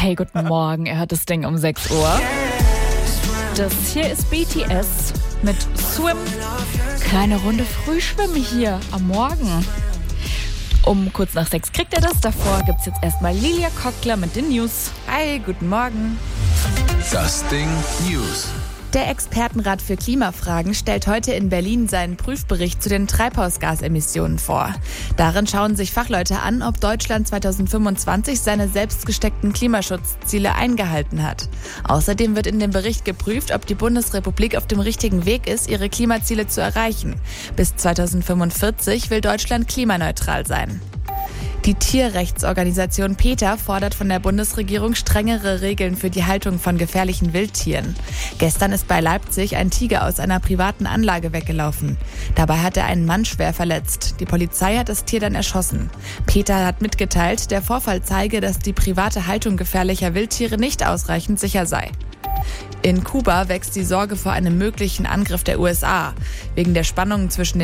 Hey, guten Morgen, ihr hört das Ding um 6 Uhr. Das hier ist BTS mit Swim. Kleine Runde Frühschwimmen hier am Morgen. Um kurz nach 6 kriegt ihr das. Davor gibt's jetzt erstmal Lilia Kockler mit den News. Hi, guten Morgen. Das Ding News. Der Expertenrat für Klimafragen stellt heute in Berlin seinen Prüfbericht zu den Treibhausgasemissionen vor. Darin schauen sich Fachleute an, ob Deutschland 2025 seine selbst gesteckten Klimaschutzziele eingehalten hat. Außerdem wird in dem Bericht geprüft, ob die Bundesrepublik auf dem richtigen Weg ist, ihre Klimaziele zu erreichen. Bis 2045 will Deutschland klimaneutral sein. Die Tierrechtsorganisation PETA fordert von der Bundesregierung strengere Regeln für die Haltung von gefährlichen Wildtieren. Gestern ist bei Leipzig ein Tiger aus einer privaten Anlage weggelaufen. Dabei hat er einen Mann schwer verletzt. Die Polizei hat das Tier dann erschossen. PETA hat mitgeteilt, der Vorfall zeige, dass die private Haltung gefährlicher Wildtiere nicht ausreichend sicher sei. In Kuba wächst die Sorge vor einem möglichen Angriff der USA. Wegen der Spannungen zwischen den